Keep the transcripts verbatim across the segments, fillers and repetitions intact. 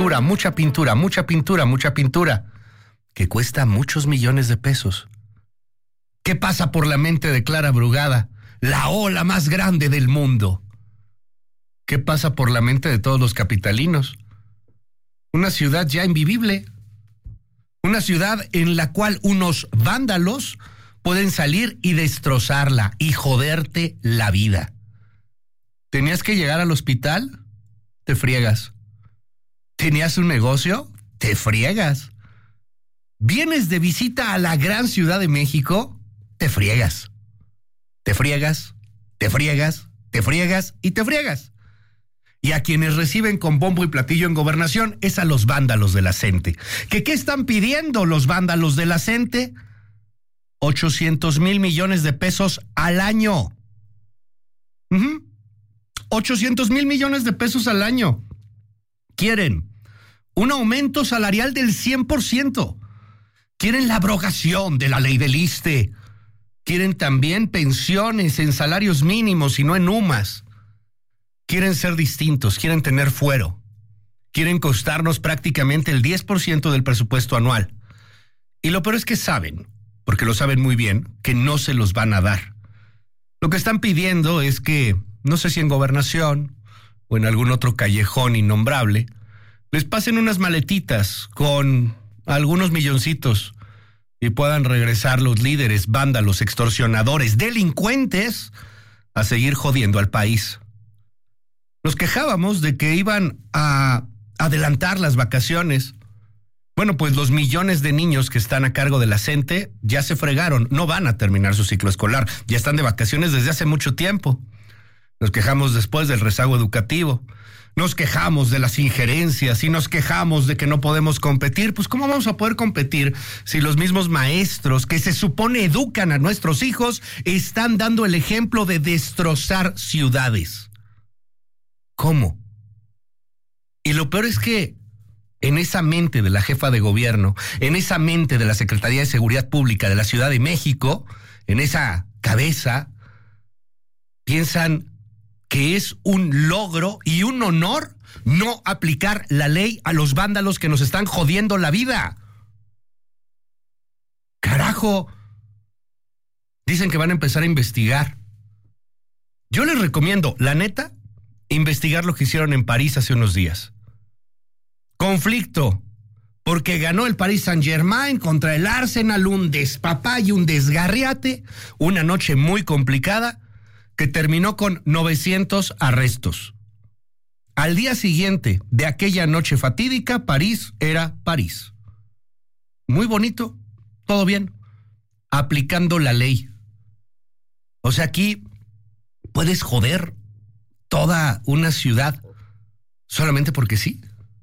pintura, mucha pintura, mucha pintura, mucha pintura, que cuesta muchos millones de pesos. ¿Qué pasa por la mente de Clara Brugada, la ola más grande del mundo? ¿Qué pasa por la mente de todos los capitalinos? Una ciudad ya invivible. Una ciudad en la cual unos vándalos pueden salir y destrozarla y joderte la vida. ¿Tenías que llegar al hospital? Te friegas. ¿Tenías un negocio? Te friegas. ¿Vienes de visita a la gran Ciudad de México? Te friegas. Te friegas, te friegas, te friegas y te friegas. Y a quienes reciben con bombo y platillo en Gobernación es a los vándalos de la CENTE. ¿Que qué están pidiendo los vándalos de la CENTE? ochocientos mil millones de pesos al año. Uh-huh. ochocientos mil millones de pesos al año. Quieren un aumento salarial del cien por ciento. Quieren la abrogación de la ley del ISSSTE. Quieren también pensiones en salarios mínimos y no en U M As. Quieren ser distintos, quieren tener fuero. Quieren costarnos prácticamente el diez por ciento del presupuesto anual. Y lo peor es que saben, porque lo saben muy bien, que no se los van a dar. Lo que están pidiendo es que, no sé si en Gobernación o en algún otro callejón innombrable, les pasen unas maletitas con algunos milloncitos y puedan regresar los líderes, vándalos, extorsionadores, delincuentes a seguir jodiendo al país. Nos quejábamos de que iban a adelantar las vacaciones. Bueno, pues los millones de niños que están a cargo de la CENTE ya se fregaron, no van a terminar su ciclo escolar, ya están de vacaciones desde hace mucho tiempo. Nos quejamos después del rezago educativo, nos quejamos de las injerencias y nos quejamos de que no podemos competir. Pues ¿cómo vamos a poder competir si los mismos maestros que se supone educan a nuestros hijos están dando el ejemplo de destrozar ciudades? ¿Cómo? Y lo peor es que en esa mente de la jefa de gobierno, en esa mente de la Secretaría de Seguridad Pública de la Ciudad de México, en esa cabeza, piensan que es un logro y un honor no aplicar la ley a los vándalos que nos están jodiendo la vida. ¡Carajo! Dicen que van a empezar a investigar. Yo les recomiendo, la neta, investigar lo que hicieron en París hace unos días. Conflicto, porque ganó el Paris Saint-Germain contra el Arsenal, un despapalle, un desgarriate, una noche muy complicada que terminó con novecientos arrestos. Al día siguiente de aquella noche fatídica, París era París. Muy bonito, todo bien, aplicando la ley. O sea, aquí puedes joder toda una ciudad solamente porque sí.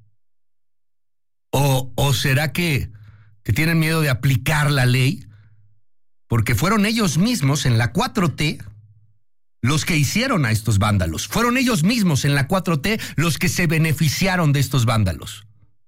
¿O, o será que, que tienen miedo de aplicar la ley? Porque fueron ellos mismos en la cuatro T los que hicieron a estos vándalos. Fueron ellos mismos en la cuatro T los que se beneficiaron de estos vándalos.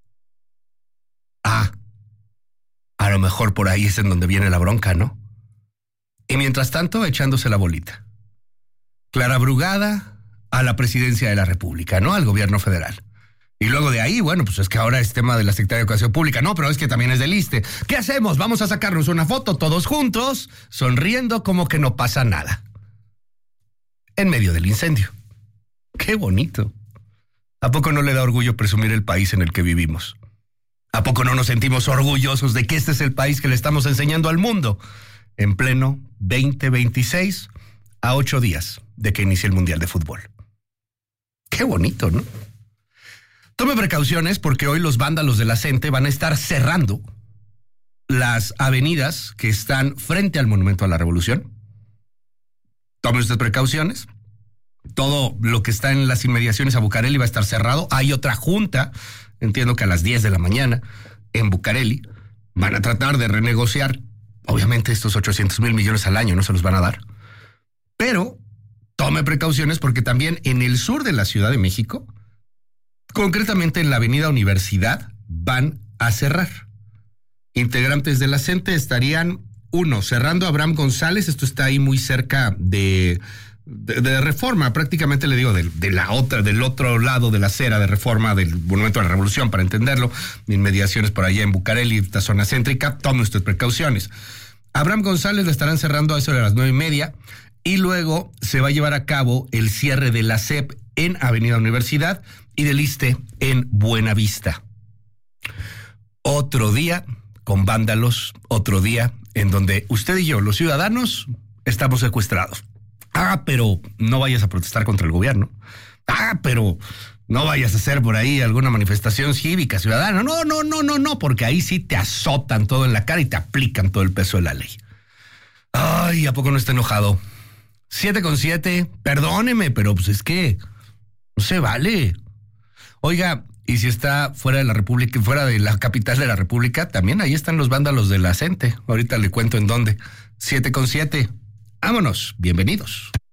Ah, a lo mejor por ahí es en donde viene la bronca, ¿no? Y mientras tanto, echándose la bolita. Clara Brugada a la presidencia de la República, ¿no? Al gobierno federal. Y luego de ahí, bueno, pues es que ahora es tema de la Secretaría de Educación Pública. No, pero es que también es del ISSSTE. ¿Qué hacemos? Vamos a sacarnos una foto todos juntos, sonriendo como que no pasa nada. En medio del incendio. ¡Qué bonito! ¿A poco no le da orgullo presumir el país en el que vivimos? ¿A poco no nos sentimos orgullosos de que este es el país que le estamos enseñando al mundo? En pleno veinte veintiséis, a ocho días de que inicie el Mundial de Fútbol. ¡Qué bonito!, ¿no? Tome precauciones porque hoy los vándalos de la CENTE van a estar cerrando las avenidas que están frente al Monumento a la Revolución. Tome usted precauciones. Todo lo que está en las inmediaciones a Bucareli va a estar cerrado. Hay otra junta, entiendo que a las diez de la mañana, en Bucareli. Van a tratar de renegociar, obviamente, estos ochocientos mil millones al año, no se los van a dar. Pero tome precauciones porque también en el sur de la Ciudad de México, concretamente en la avenida Universidad, van a cerrar. Integrantes de la CENTE estarían, uno, cerrando a Abraham González, esto está ahí muy cerca de, de, de Reforma, prácticamente le digo, de, de la otra, del otro lado de la acera de Reforma, del Monumento a la Revolución, para entenderlo, inmediaciones por allá en Bucareli, esta zona céntrica, tomen usted precauciones. Abraham González la estarán cerrando a eso de las nueve y media, y luego se va a llevar a cabo el cierre de la C E P en Avenida Universidad y del ISSSTE en Buenavista. Otro día con vándalos, otro día en donde usted y yo, los ciudadanos, estamos secuestrados. Ah, pero no vayas a protestar contra el gobierno. Ah, pero no vayas a hacer por ahí alguna manifestación cívica, ciudadana. No, no, no, no, no, porque ahí sí te azotan todo en la cara y te aplican todo el peso de la ley. Ay, ¿a poco no está enojado? Siete con siete, perdóneme, pero pues es que no se vale. Oiga, y si está fuera de la República, fuera de la capital de la República, también ahí están los vándalos de la CENTE. Ahorita le cuento en dónde. Siete con siete. Vámonos, bienvenidos.